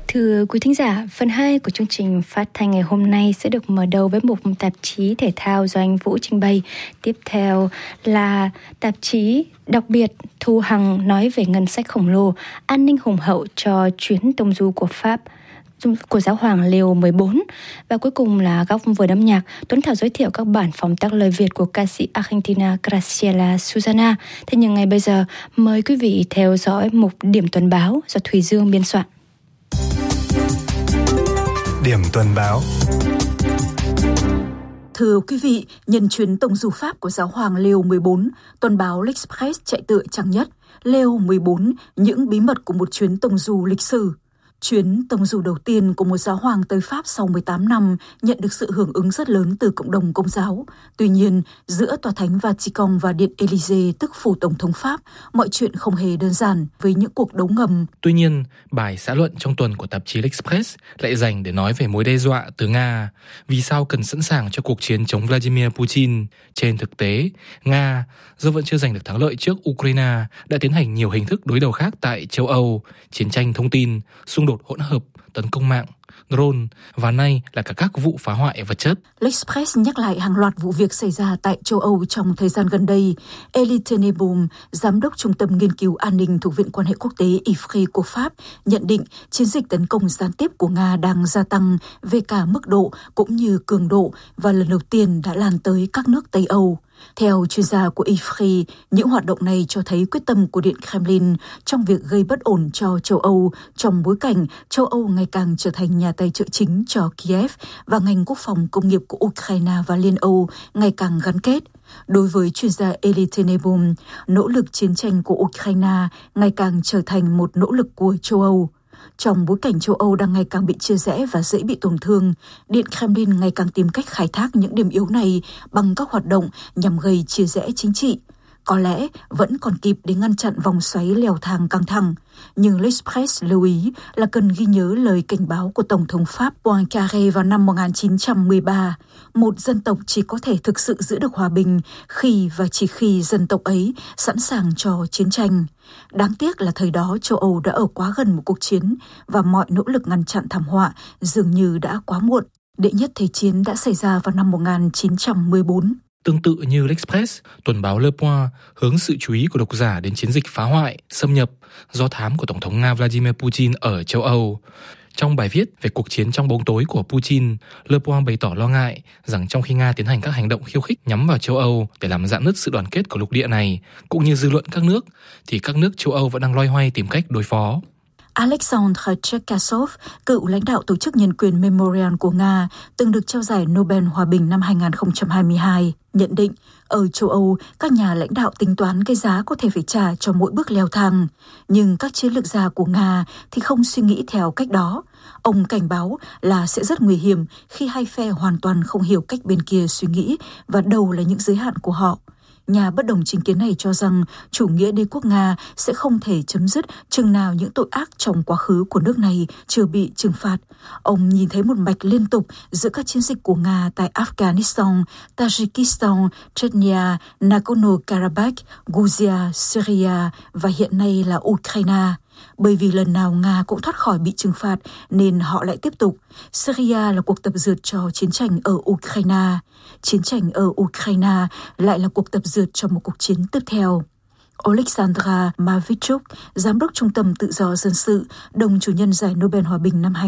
Thưa quý thính giả, phần 2 của chương trình phát thanh ngày hôm nay sẽ được mở đầu với một tạp chí thể thao do anh Vũ trình bày. Tiếp theo là tạp chí đặc biệt Thu Hằng nói về ngân sách khổng lồ, an ninh hùng hậu cho chuyến tông du của Pháp của giáo hoàng Leo 14. Và cuối cùng là góc vườn âm nhạc, Tuấn Thảo giới thiệu các bản phóng tác lời Việt của ca sĩ Argentina Graciela Susana. Thế nhưng ngay bây giờ, mời quý vị theo dõi mục Điểm tuần báo do Thùy Dương biên soạn. Điểm tuần báo. Thưa quý vị, nhân chuyến tông du Pháp của giáo hoàng Leo 14, tuần báo L'Express chạy tựa trang nhất Leo 14, những bí mật của một chuyến tông du lịch sử. Chuyến tông du đầu tiên của một giáo hoàng tới Pháp sau 18 năm nhận được sự hưởng ứng rất lớn từ cộng đồng Công giáo. Tuy nhiên, giữa Tòa Thánh Vatican và Điện Élysée, tức phủ Tổng thống Pháp, mọi chuyện không hề đơn giản với những cuộc đấu ngầm. Tuy nhiên, bài xã luận trong tuần của tạp chí L'Express lại dành để nói về mối đe dọa từ Nga. Vì sao cần sẵn sàng cho cuộc chiến chống Vladimir Putin? Trên thực tế, Nga, do vẫn chưa giành được thắng lợi trước Ukraine, đã tiến hành nhiều hình thức đối đầu khác tại châu Âu, chiến tranh thông tin, xung đột hỗn hợp, tấn công mạng, drone và nay là cả các vụ phá hoại vật chất. L'Express nhắc lại hàng loạt vụ việc xảy ra tại châu Âu trong thời gian gần đây. Elie Tenenbaum, giám đốc Trung tâm Nghiên cứu An ninh thuộc Viện Quan hệ Quốc tế IFRI của Pháp, nhận định chiến dịch tấn công gián tiếp của Nga đang gia tăng về cả mức độ cũng như cường độ và lần đầu tiên đã lan tới các nước Tây Âu. Theo chuyên gia của IFRI, những hoạt động này cho thấy quyết tâm của Điện Kremlin trong việc gây bất ổn cho châu Âu trong bối cảnh châu Âu ngày càng trở thành nhà tài trợ chính cho Kiev và ngành quốc phòng công nghiệp của Ukraine và Liên Âu ngày càng gắn kết. Đối với chuyên gia Elie Tenenbaum, nỗ lực chiến tranh của Ukraine ngày càng trở thành một nỗ lực của châu Âu. Trong bối cảnh châu Âu đang ngày càng bị chia rẽ và dễ bị tổn thương, Điện Kremlin ngày càng tìm cách khai thác những điểm yếu này bằng các hoạt động nhằm gây chia rẽ chính trị. Có lẽ vẫn còn kịp để ngăn chặn vòng xoáy leo thang căng thẳng, nhưng L'Express lưu ý là cần ghi nhớ lời cảnh báo của Tổng thống Pháp Poincaré vào năm 1913. Một dân tộc chỉ có thể thực sự giữ được hòa bình khi và chỉ khi dân tộc ấy sẵn sàng cho chiến tranh. Đáng tiếc là thời đó châu Âu đã ở quá gần một cuộc chiến và mọi nỗ lực ngăn chặn thảm họa dường như đã quá muộn. Đệ nhất Thế chiến đã xảy ra vào năm 1914. Tương tự như L'Express, tuần báo Le Point hướng sự chú ý của độc giả đến chiến dịch phá hoại, xâm nhập, do thám của Tổng thống Nga Vladimir Putin ở châu Âu. Trong bài viết về cuộc chiến trong bóng tối của Putin, Le Point bày tỏ lo ngại rằng trong khi Nga tiến hành các hành động khiêu khích nhắm vào châu Âu để làm rạn nứt sự đoàn kết của lục địa này, cũng như dư luận các nước, thì các nước châu Âu vẫn đang loay hoay tìm cách đối phó. Alexander Cherkasov, cựu lãnh đạo tổ chức nhân quyền Memorial của Nga, từng được trao giải Nobel Hòa bình năm 2022, nhận định ở châu Âu, các nhà lãnh đạo tính toán cái giá có thể phải trả cho mỗi bước leo thang. Nhưng các chiến lược gia của Nga thì không suy nghĩ theo cách đó. Ông cảnh báo là sẽ rất nguy hiểm khi hai phe hoàn toàn không hiểu cách bên kia suy nghĩ và đâu là những giới hạn của họ. Nhà bất đồng chính kiến này cho rằng chủ nghĩa đế quốc Nga sẽ không thể chấm dứt chừng nào những tội ác trong quá khứ của nước này chưa bị trừng phạt. Ông nhìn thấy một mạch liên tục giữa các chiến dịch của Nga tại Afghanistan, Tajikistan, Chechnya, Nagorno-Karabakh, Georgia, Syria và hiện nay là Ukraine. Bởi vì lần nào Nga cũng thoát khỏi bị trừng phạt nên họ lại tiếp tục. Syria là cuộc tập dượt cho chiến tranh ở Ukraine. Chiến tranh ở Ukraine lại là cuộc tập dượt cho một cuộc chiến tiếp theo. Alexandra Mavichuk, giám đốc Trung tâm Tự do Dân sự, đồng chủ nhân giải Nobel Hòa bình năm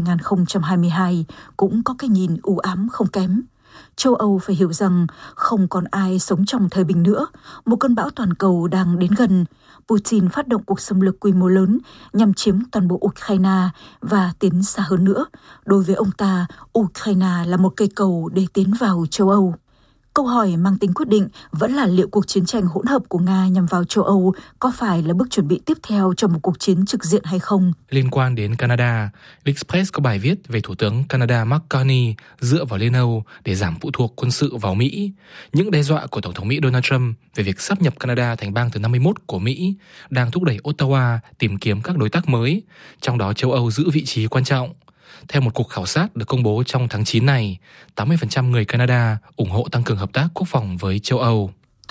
2022, cũng có cái nhìn u ám không kém. Châu Âu phải hiểu rằng không còn ai sống trong thời bình nữa. Một cơn bão toàn cầu đang đến gần. Putin phát động cuộc xâm lược quy mô lớn nhằm chiếm toàn bộ Ukraine và tiến xa hơn nữa. Đối với ông ta, Ukraine là một cây cầu để tiến vào châu Âu. Câu hỏi mang tính quyết định vẫn là liệu cuộc chiến tranh hỗn hợp của Nga nhằm vào châu Âu có phải là bước chuẩn bị tiếp theo cho một cuộc chiến trực diện hay không? Liên quan đến Canada, L'Express có bài viết về Thủ tướng Canada Mark Carney dựa vào Liên Âu để giảm phụ thuộc quân sự vào Mỹ. Những đe dọa của Tổng thống Mỹ Donald Trump về việc sáp nhập Canada thành bang thứ 51 của Mỹ đang thúc đẩy Ottawa tìm kiếm các đối tác mới, trong đó châu Âu giữ vị trí quan trọng. Theo một cuộc khảo sát được công bố trong tháng 9 này, 80% người Canada ủng hộ tăng cường hợp tác quốc phòng với châu Âu.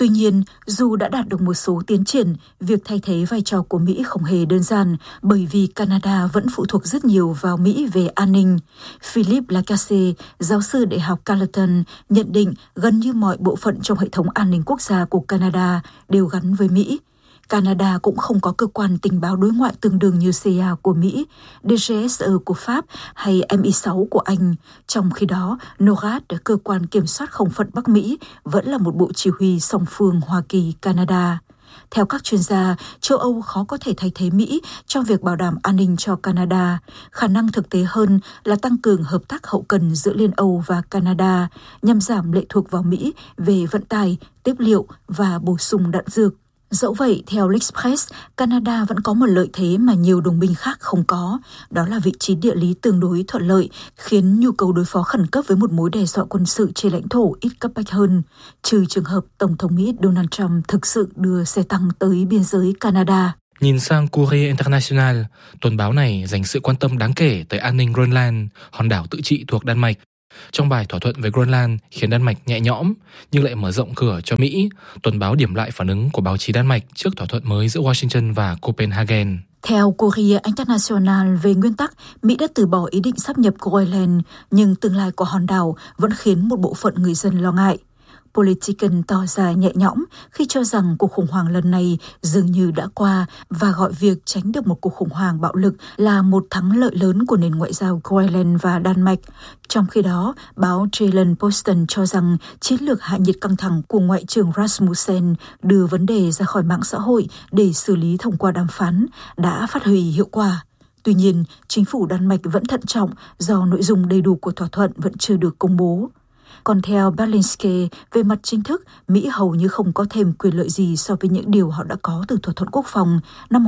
Tuy nhiên, dù đã đạt được một số tiến triển, việc thay thế vai trò của Mỹ không hề đơn giản bởi vì Canada vẫn phụ thuộc rất nhiều vào Mỹ về an ninh. Philippe Lacasse, giáo sư Đại học Carleton, nhận định gần như mọi bộ phận trong hệ thống an ninh quốc gia của Canada đều gắn với Mỹ. Canada cũng không có cơ quan tình báo đối ngoại tương đương như CIA của Mỹ, DGSE của Pháp hay MI6 của Anh. Trong khi đó, NORAD, cơ quan kiểm soát không phận Bắc Mỹ, vẫn là một bộ chỉ huy song phương Hoa Kỳ-Canada. Theo các chuyên gia, châu Âu khó có thể thay thế Mỹ trong việc bảo đảm an ninh cho Canada. Khả năng thực tế hơn là tăng cường hợp tác hậu cần giữa Liên Âu và Canada nhằm giảm lệ thuộc vào Mỹ về vận tải, tiếp liệu và bổ sung đạn dược. Dẫu vậy, theo L'Express, Canada vẫn có một lợi thế mà nhiều đồng minh khác không có, đó là vị trí địa lý tương đối thuận lợi, khiến nhu cầu đối phó khẩn cấp với một mối đe dọa quân sự trên lãnh thổ ít cấp bách hơn, trừ trường hợp Tổng thống Mỹ Donald Trump thực sự đưa xe tăng tới biên giới Canada. Nhìn sang Courrier International, tuần báo này dành sự quan tâm đáng kể tới an ninh Greenland, hòn đảo tự trị thuộc Đan Mạch. Trong bài thỏa thuận với Greenland khiến Đan Mạch nhẹ nhõm nhưng lại mở rộng cửa cho Mỹ, tuần báo điểm lại phản ứng của báo chí Đan Mạch trước thỏa thuận mới giữa Washington và Copenhagen. Theo Courrier International, về nguyên tắc, Mỹ đã từ bỏ ý định sáp nhập Groenland, nhưng tương lai của hòn đảo vẫn khiến một bộ phận người dân lo ngại. Politiken tỏ ra nhẹ nhõm khi cho rằng cuộc khủng hoảng lần này dường như đã qua và gọi việc tránh được một cuộc khủng hoảng bạo lực là một thắng lợi lớn của nền ngoại giao Groenland và Đan Mạch. Trong khi đó, báo Jyllands-Posten cho rằng chiến lược hạ nhiệt căng thẳng của Ngoại trưởng Rasmussen đưa vấn đề ra khỏi mạng xã hội để xử lý thông qua đàm phán đã phát huy hiệu quả. Tuy nhiên, chính phủ Đan Mạch vẫn thận trọng do nội dung đầy đủ của thỏa thuận vẫn chưa được công bố. Còn theo Berlingske, về mặt chính thức, Mỹ hầu như không có thêm quyền lợi gì so với những điều họ đã có từ thỏa thuận quốc phòng năm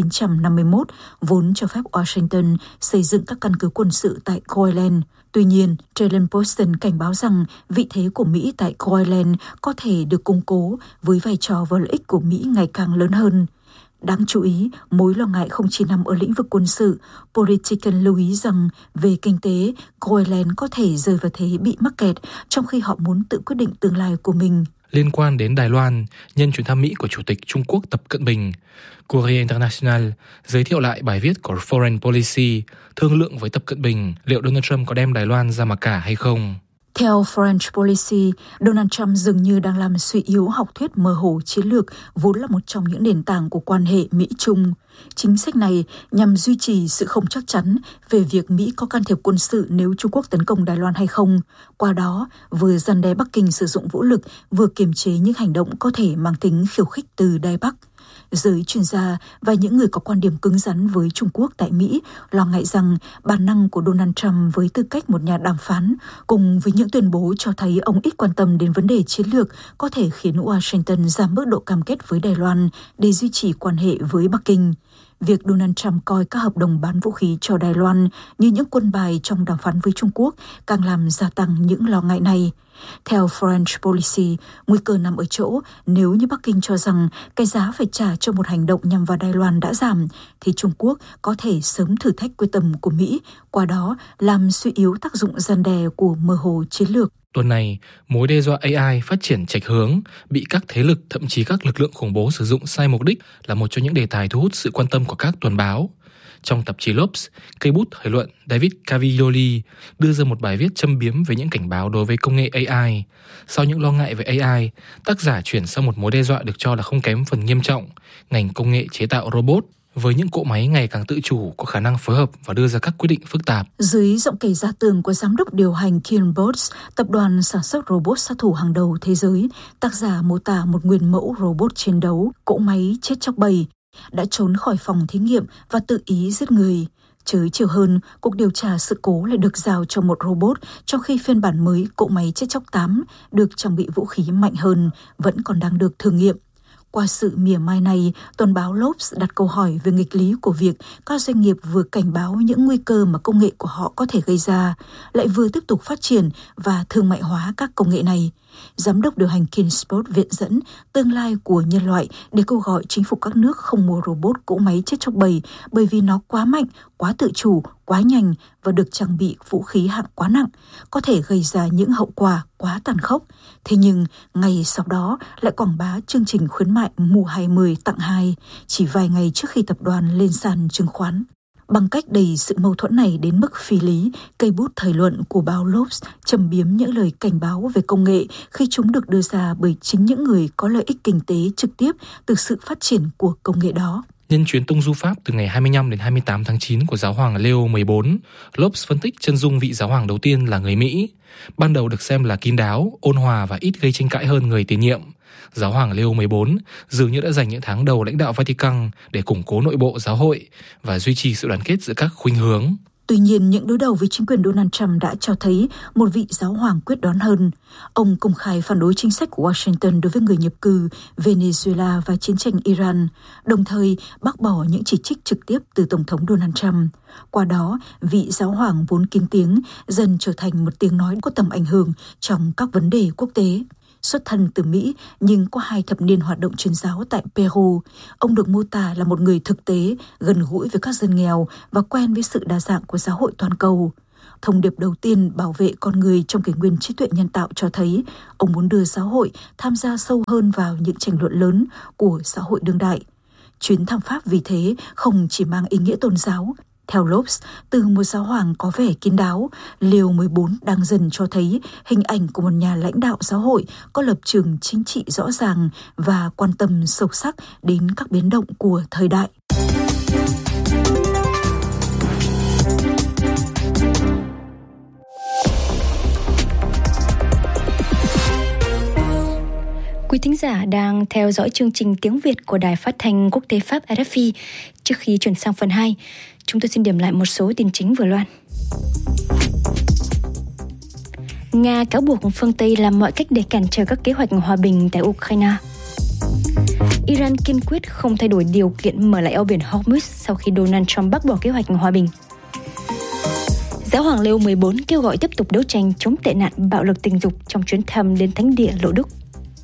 1951, vốn cho phép Washington xây dựng các căn cứ quân sự tại Groenland. Tuy nhiên, Jyllands-Posten cảnh báo rằng vị thế của Mỹ tại Groenland có thể được củng cố với vai trò và lợi ích của Mỹ ngày càng lớn hơn. Đáng chú ý, mối lo ngại không chỉ nằm ở lĩnh vực quân sự. Politiken lưu ý rằng về kinh tế, Groenland có thể rơi vào thế bị mắc kẹt trong khi họ muốn tự quyết định tương lai của mình. Liên quan đến Đài Loan, nhân chuyến thăm Mỹ của Chủ tịch Trung Quốc Tập Cận Bình, Courrier International giới thiệu lại bài viết của Foreign Policy thương lượng với Tập Cận Bình liệu Donald Trump có đem Đài Loan ra mặc cả hay không. Theo Foreign Policy, Donald Trump dường như đang làm suy yếu học thuyết mơ hồ chiến lược vốn là một trong những nền tảng của quan hệ Mỹ-Trung. Chính sách này nhằm duy trì sự không chắc chắn về việc Mỹ có can thiệp quân sự nếu Trung Quốc tấn công Đài Loan hay không. Qua đó, vừa răn đe Bắc Kinh sử dụng vũ lực, vừa kiềm chế những hành động có thể mang tính khiêu khích từ Đài Bắc. Giới chuyên gia và những người có quan điểm cứng rắn với Trung Quốc tại Mỹ lo ngại rằng bản năng của Donald Trump với tư cách một nhà đàm phán cùng với những tuyên bố cho thấy ông ít quan tâm đến vấn đề chiến lược có thể khiến Washington giảm mức độ cam kết với Đài Loan để duy trì quan hệ với Bắc Kinh. Việc Donald Trump coi các hợp đồng bán vũ khí cho Đài Loan như những quân bài trong đàm phán với Trung Quốc càng làm gia tăng những lo ngại này. Theo Foreign Policy, nguy cơ nằm ở chỗ nếu như Bắc Kinh cho rằng cái giá phải trả cho một hành động nhằm vào Đài Loan đã giảm, thì Trung Quốc có thể sớm thử thách quyết tâm của Mỹ, qua đó làm suy yếu tác dụng răn đe của mơ hồ chiến lược. Tuần này, mối đe dọa AI phát triển chệch hướng, bị các thế lực, thậm chí các lực lượng khủng bố sử dụng sai mục đích là một trong những đề tài thu hút sự quan tâm của các tuần báo. Trong tạp chí Lobs, cây bút thời luận David Caviglioli đưa ra một bài viết châm biếm về những cảnh báo đối với công nghệ AI. Sau những lo ngại về AI, tác giả chuyển sang một mối đe dọa được cho là không kém phần nghiêm trọng, ngành công nghệ chế tạo robot, với những cỗ máy ngày càng tự chủ có khả năng phối hợp và đưa ra các quyết định phức tạp. Dưới giọng kể ra tường của giám đốc điều hành Killbots, tập đoàn sản xuất robot sát thủ hàng đầu thế giới, tác giả mô tả một nguyên mẫu robot chiến đấu, cỗ máy chết chóc bầy, đã trốn khỏi phòng thí nghiệm và tự ý giết người. Chớ chiều hơn, cuộc điều tra sự cố lại được giao cho một robot, trong khi phiên bản mới cỗ máy chết chóc 8 được trang bị vũ khí mạnh hơn vẫn còn đang được thử nghiệm. Qua sự mỉa mai này, tuần báo Lobs đặt câu hỏi về nghịch lý của việc các doanh nghiệp vừa cảnh báo những nguy cơ mà công nghệ của họ có thể gây ra, lại vừa tiếp tục phát triển và thương mại hóa các công nghệ này. Giám đốc điều hành Kingsport viện dẫn tương lai của nhân loại để kêu gọi chính phủ các nước không mua robot cỗ máy chết chóc bầy bởi vì nó quá mạnh, quá tự chủ, quá nhanh và được trang bị vũ khí hạng quá nặng, có thể gây ra những hậu quả quá tàn khốc. Thế nhưng, ngày sau đó lại quảng bá chương trình khuyến mại mùa 20 tặng 2, chỉ vài ngày trước khi tập đoàn lên sàn chứng khoán. Bằng cách đẩy sự mâu thuẫn này đến mức phi lý, cây bút thời luận của báo Lobes trầm biếm những lời cảnh báo về công nghệ khi chúng được đưa ra bởi chính những người có lợi ích kinh tế trực tiếp từ sự phát triển của công nghệ đó. Nhân chuyến tông du Pháp từ ngày 25 đến 28 tháng 9 của giáo hoàng Leo 14, Lobes phân tích chân dung vị giáo hoàng đầu tiên là người Mỹ. Ban đầu được xem là kín đáo, ôn hòa và ít gây tranh cãi hơn người tiền nhiệm. Giáo hoàng Leo 14 dường như đã dành những tháng đầu lãnh đạo Vatican để củng cố nội bộ giáo hội và duy trì sự đoàn kết giữa các khuynh hướng. Tuy nhiên, những đối đầu với chính quyền Donald Trump đã cho thấy một vị giáo hoàng quyết đoán hơn. Ông công khai phản đối chính sách của Washington đối với người nhập cư, Venezuela và chiến tranh Iran, đồng thời bác bỏ những chỉ trích trực tiếp từ Tổng thống Donald Trump. Qua đó, vị giáo hoàng vốn kín tiếng dần trở thành một tiếng nói có tầm ảnh hưởng trong các vấn đề quốc tế. Xuất thân từ Mỹ nhưng có 2 thập niên hoạt động truyền giáo tại Peru, ông được mô tả là một người thực tế, gần gũi với các dân nghèo và quen với sự đa dạng của xã hội toàn cầu. Thông điệp đầu tiên bảo vệ con người trong kỷ nguyên trí tuệ nhân tạo cho thấy ông muốn đưa giáo hội tham gia sâu hơn vào những tranh luận lớn của xã hội đương đại. Chuyến thăm Pháp vì thế không chỉ mang ý nghĩa tôn giáo. Theo Lobes, từ một giáo hoàng có vẻ kín đáo, Leo 14 đang dần cho thấy hình ảnh của một nhà lãnh đạo giáo hội có lập trường chính trị rõ ràng và quan tâm sâu sắc đến các biến động của thời đại. Quý thính giả đang theo dõi chương trình tiếng Việt của Đài Phát thanh Quốc tế Pháp RFI. Trước khi chuyển sang phần 2, chúng tôi xin điểm lại một số tin chính vừa loan. Nga cáo buộc phương Tây làm mọi cách để cản trở các kế hoạch hòa bình tại Ukraine. Iran kiên quyết không thay đổi điều kiện mở lại eo biển Hormuz sau khi Donald Trump bác bỏ kế hoạch hòa bình. Giáo hoàng Leo 14 kêu gọi tiếp tục đấu tranh chống tệ nạn bạo lực tình dục trong chuyến thăm đến thánh địa Lộ Đức.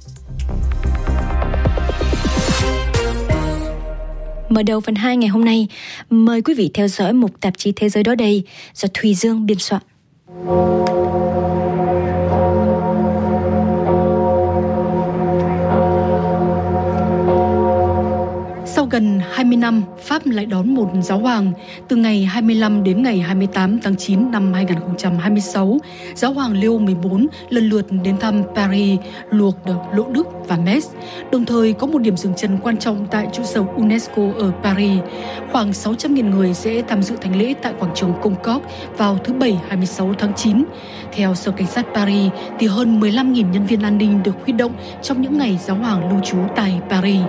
Mở đầu phần 2 ngày hôm nay, mời quý vị theo dõi mục tạp chí Thế giới đó đây do Thùy Dương biên soạn. Sau gần 20 năm, Pháp lại đón một giáo hoàng. Từ ngày 25 đến ngày 28 tháng 9 năm 2026, giáo hoàng Leo 14 lần lượt đến thăm Paris, Lourdes, Lộ Đức và Metz, đồng thời có một điểm dừng chân quan trọng tại trụ sở UNESCO ở Paris. Khoảng 600.000 người sẽ tham dự thánh lễ tại quảng trường Concorde vào thứ Bảy 26 tháng 9. Theo Sở Cảnh sát Paris, thì hơn 15.000 nhân viên an ninh được huy động trong những ngày giáo hoàng lưu trú tại Paris.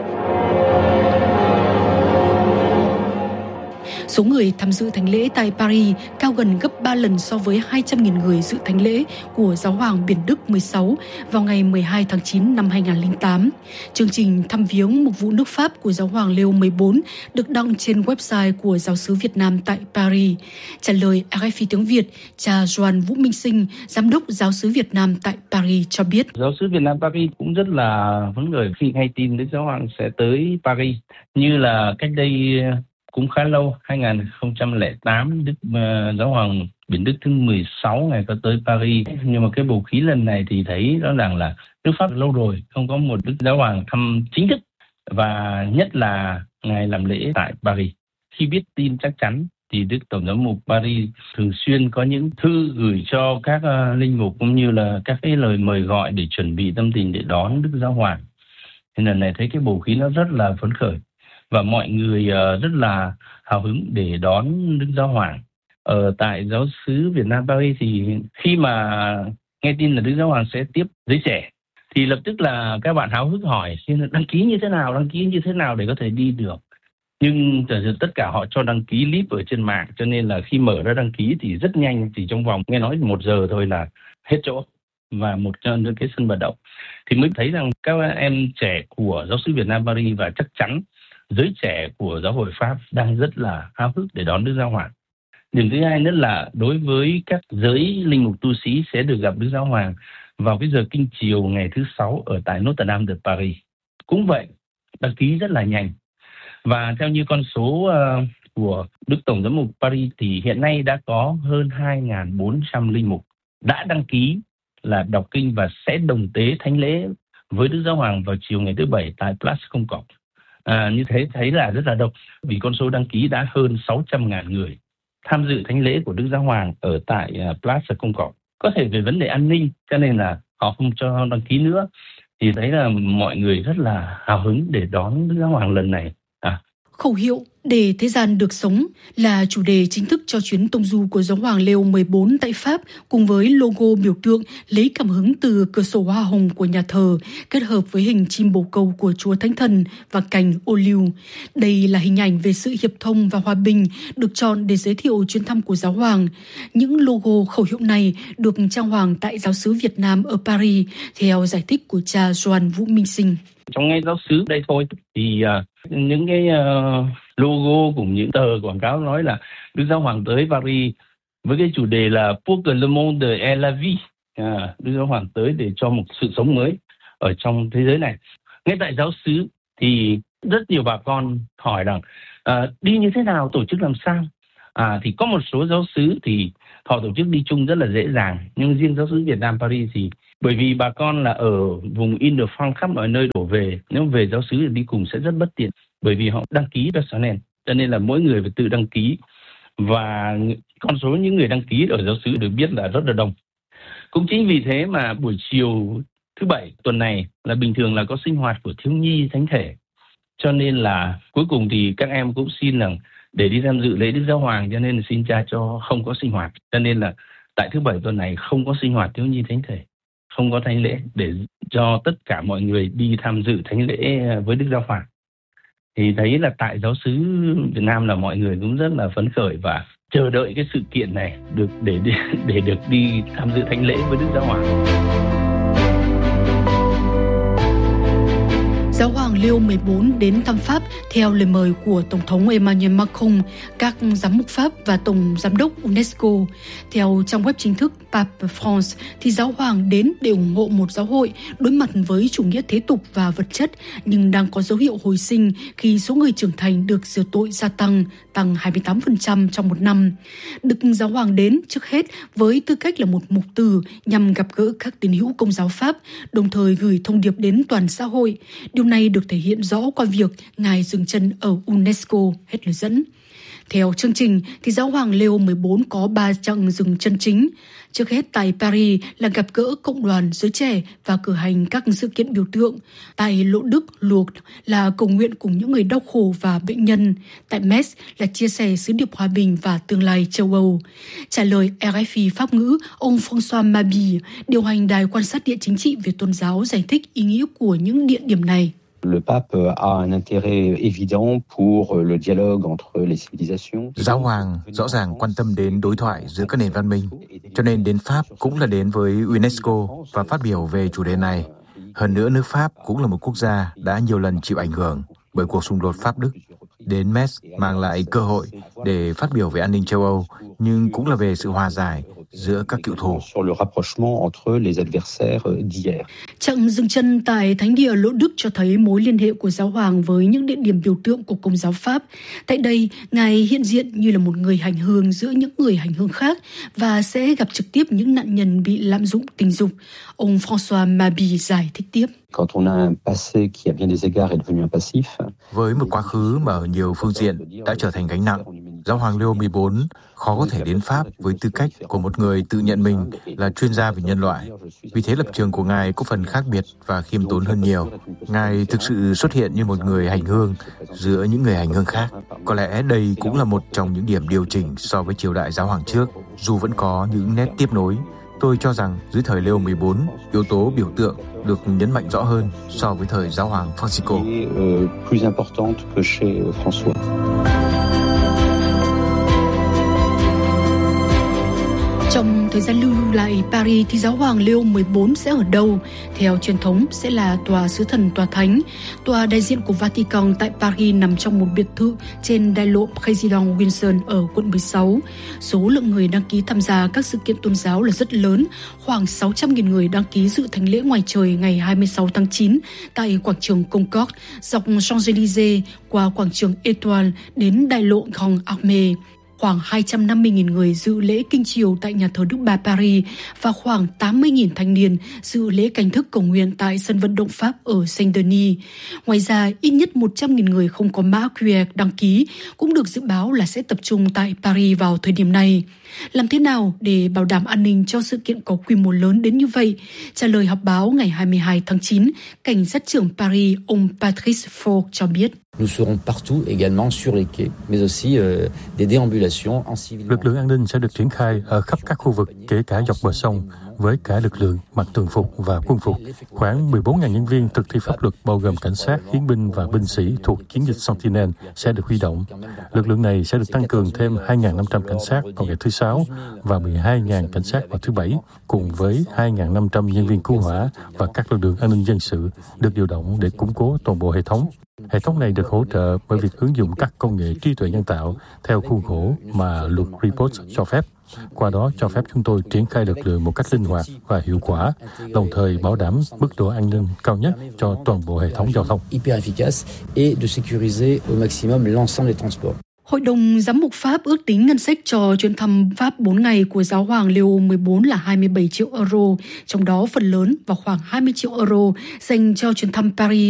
Số người tham dự thánh lễ tại Paris cao gần gấp 3 lần so với 200.000 người dự thánh lễ của giáo hoàng Biển Đức 16 vào ngày 12 tháng 9 năm 2008. Chương trình thăm viếng mục vụ nước Pháp của giáo hoàng Leo 14 được đăng trên website của giáo xứ Việt Nam tại Paris. Trả lời RFI tiếng Việt, cha Doan Vũ Minh Sinh, giám đốc giáo xứ Việt Nam tại Paris cho biết. Giáo xứ Việt Nam Paris cũng rất là phấn khởi khi nghe tin Đức Giáo hoàng sẽ tới Paris. Như là cách đây cũng khá lâu, 2008, Đức Giáo hoàng Biển Đức thứ 16 ngày có tới Paris. Nhưng mà cái bầu khí lần này thì thấy rõ ràng là nước Pháp lâu rồi không có một Đức Giáo hoàng thăm chính thức, và nhất là ngài làm lễ tại Paris. Khi biết tin chắc chắn thì Đức Tổng giám mục Paris thường xuyên có những thư gửi cho các linh mục cũng như là các cái lời mời gọi để chuẩn bị tâm tình để đón Đức Giáo hoàng. Nên lần này thấy cái bầu khí nó rất là phấn khởi và mọi người rất là hào hứng để đón Đức Giáo hoàng. Ở tại giáo xứ Việt Nam Paris thì khi mà nghe tin là Đức Giáo hoàng sẽ tiếp giới trẻ thì lập tức là các bạn háo hức hỏi xin đăng ký như thế nào để có thể đi được. Nhưng tất cả họ cho đăng ký clip ở trên mạng, cho nên là khi mở ra đăng ký thì rất nhanh, chỉ trong vòng nghe nói 1 giờ thôi là hết chỗ và một trong những cái sân vận động. Thì mới thấy rằng các em trẻ của giáo xứ Việt Nam Paris và chắc chắn giới trẻ của giáo hội Pháp đang rất là háo hức để đón Đức Giáo hoàng. Điểm thứ hai nữa là đối với các giới linh mục tu sĩ sẽ được gặp Đức Giáo hoàng vào cái giờ kinh chiều ngày thứ Sáu ở tại Notre Dame de Paris. Cũng vậy, đăng ký rất là nhanh. Và theo như con số của Đức Tổng giám mục Paris thì hiện nay đã có hơn 2.400 linh mục đã đăng ký là đọc kinh và sẽ đồng tế thánh lễ với Đức Giáo Hoàng vào chiều ngày thứ Bảy tại Place Công Cộng. Như thế thấy là rất là đông, vì con số đăng ký đã hơn 600.000 người tham dự thánh lễ của Đức Giáo Hoàng ở tại Place Công Cộng. Có thể về vấn đề an ninh cho nên là họ không cho đăng ký nữa, thì thấy là mọi người rất là hào hứng để đón Đức Giáo Hoàng lần này. Khẩu hiệu để thế gian được sống là chủ đề chính thức cho chuyến tông du của Giáo hoàng Leo 14 tại Pháp, cùng với logo biểu tượng lấy cảm hứng từ cửa sổ hoa hồng của nhà thờ, kết hợp với hình chim bồ câu của Chúa Thánh Thần và cành ô liu. Đây là hình ảnh về sự hiệp thông và hòa bình được chọn để giới thiệu chuyến thăm của Giáo hoàng. Những logo khẩu hiệu này được trang hoàng tại Giáo xứ Việt Nam ở Paris, theo giải thích của cha Doan Vũ Minh Sinh. Trong ngay giáo xứ đây thôi thì những cái logo cùng những tờ quảng cáo nói là Đức Giáo Hoàng tới Paris với cái chủ đề là Pour que le monde ait la vie. Đức Giáo Hoàng tới để cho một sự sống mới ở trong thế giới này. Ngay tại giáo xứ thì rất nhiều bà con hỏi rằng đi như thế nào, tổ chức làm sao? Thì có một số giáo xứ thì họ tổ chức đi chung rất là dễ dàng, nhưng riêng giáo xứ Việt Nam Paris thì bởi vì bà con là ở vùng Ile-de-France khắp mọi nơi đổ về, nếu về giáo xứ thì đi cùng sẽ rất bất tiện, bởi vì họ đăng ký personnel, cho nên là mỗi người phải tự đăng ký, và con số những người đăng ký ở giáo xứ được biết là rất là đông. Cũng chính vì thế mà buổi chiều thứ Bảy tuần này là bình thường là có sinh hoạt của thiếu nhi thánh thể, cho nên là cuối cùng thì các em cũng xin rằng để đi tham dự lễ Đức Giáo Hoàng, cho nên là xin cha cho không có sinh hoạt, cho nên là tại thứ Bảy tuần này không có sinh hoạt thiếu nhi thánh thể, không có thánh lễ, để cho tất cả mọi người đi tham dự thánh lễ với Đức Giáo Hoàng. Thì thấy là tại giáo xứ Việt Nam là mọi người cũng rất là phấn khởi và chờ đợi cái sự kiện này được để được đi tham dự thánh lễ với Đức Giáo Hoàng. Giáo hoàng Leo 14 đến thăm Pháp theo lời mời của Tổng thống Emmanuel Macron, các giám mục Pháp và Tổng giám đốc UNESCO. Theo trang web chính thức Pape France, thì Giáo hoàng đến để ủng hộ một giáo hội đối mặt với chủ nghĩa thế tục và vật chất, nhưng đang có dấu hiệu hồi sinh khi số người trưởng thành được rửa tội gia tăng 28% trong một năm. Đức Giáo hoàng đến trước hết với tư cách là một mục từ nhằm gặp gỡ các tín hữu Công giáo Pháp, đồng thời gửi thông điệp đến toàn xã hội. Điều này được thể hiện rõ qua việc Ngài dừng chân ở UNESCO, hết lời dẫn. Theo chương trình, thì Giáo hoàng Leo 14 có 3 chặng dừng chân chính. Trước hết tại Paris là gặp gỡ cộng đoàn giới trẻ và cử hành các sự kiện biểu tượng. Tại Lộ Đức, Lourdes là cầu nguyện cùng những người đau khổ và bệnh nhân. Tại Metz là chia sẻ sứ điệp hòa bình và tương lai châu Âu. Trả lời RFI Pháp ngữ, ông François Mabille, điều hành đài quan sát địa chính trị về tôn giáo, giải thích ý nghĩa của những địa điểm này. Le pape a un intérêt évident pour le dialogue entre les civilisations. Giáo hoàng rõ ràng quan tâm đến đối thoại giữa các nền văn minh, cho nên đến Pháp cũng là đến với UNESCO và phát biểu về chủ đề này. Hơn nữa, nước Pháp cũng là một quốc gia đã nhiều lần chịu ảnh hưởng bởi cuộc xung đột Pháp-Đức. Đến Metz mang lại cơ hội để phát biểu về an ninh châu Âu, nhưng cũng là về sự hòa giải giữa các cựu thù. Chặng dừng chân tại Thánh địa Lộ Đức cho thấy mối liên hệ của Giáo hoàng với những địa điểm biểu tượng của Công giáo Pháp. Tại đây, Ngài hiện diện như là một người hành hương giữa những người hành hương khác và sẽ gặp trực tiếp những nạn nhân bị lạm dụng tình dục. Ông François Mabille giải thích tiếp. Với một quá khứ mà ở nhiều phương diện đã trở thành gánh nặng, Giáo hoàng Leo 14 khó có thể đến Pháp với tư cách của một người tự nhận mình là chuyên gia về nhân loại. Vì thế lập trường của Ngài có phần khác biệt và khiêm tốn hơn nhiều. Ngài thực sự xuất hiện như một người hành hương giữa những người hành hương khác. Có lẽ đây cũng là một trong những điểm điều chỉnh so với triều đại Giáo hoàng trước, dù vẫn có những nét tiếp nối. Tôi cho rằng dưới thời Leo 14, yếu tố biểu tượng được nhấn mạnh rõ hơn so với thời Giáo hoàng Francisco. Trong thời gian lưu lại Paris thì giáo hoàng Leo 14 sẽ ở đâu? Theo truyền thống sẽ là tòa sứ thần tòa thánh. Tòa đại diện của Vatican tại Paris nằm trong một biệt thự trên đại lộ Président Wilson ở quận 16. Số lượng người đăng ký tham gia các sự kiện tôn giáo là rất lớn, khoảng 600.000 người đăng ký dự thánh lễ ngoài trời ngày 26 tháng 9 tại quảng trường Concorde, dọc Champs-Élysées qua quảng trường Étoile đến đại lộ Grand Armée. Khoảng 250.000 người dự lễ kinh chiều tại nhà thờ Đức Bà Paris và khoảng 80.000 thanh niên dự lễ canh thức cầu nguyện tại sân vận động Pháp ở Saint-Denis. Ngoài ra, ít nhất 100.000 người không có mã QR đăng ký cũng được dự báo là sẽ tập trung tại Paris vào thời điểm này. Làm thế nào để bảo đảm an ninh cho sự kiện có quy mô lớn đến như vậy? Trả lời họp báo ngày 22 tháng 9, cảnh sát trưởng Paris ông Patrice Faure cho biết. Nous serons partout également sur les quais, mais aussi des déambulations en civil. Lực lượng an ninh sẽ được triển khai ở khắp các khu vực, kể cả dọc bờ sông, với cả lực lượng mặc thường phục và quân phục. Khoảng 14.000 nhân viên thực thi pháp luật bao gồm cảnh sát, hiến binh và binh sĩ thuộc chiến dịch Sentinel sẽ được huy động. Lực lượng này sẽ được tăng cường thêm 2.500 cảnh sát vào ngày thứ Sáu và 12.000 cảnh sát vào thứ Bảy, cùng với 2.500 nhân viên cứu hỏa và các lực lượng an ninh dân sự được điều động để củng cố toàn bộ hệ thống. Hệ thống này được hỗ trợ bởi việc ứng dụng các công nghệ trí tuệ nhân tạo theo khuôn khổ mà luật Report cho phép. Qua đó cho phép chúng tôi triển khai lực lượng một cách linh hoạt và hiệu quả, đồng thời bảo đảm mức độ an ninh cao nhất cho toàn bộ hệ thống giao thông. Hội đồng Giám mục Pháp ước tính ngân sách cho chuyến thăm Pháp 4 ngày của giáo hoàng Leo 14 là 27 triệu euro, trong đó phần lớn và khoảng 20 triệu euro dành cho chuyến thăm Paris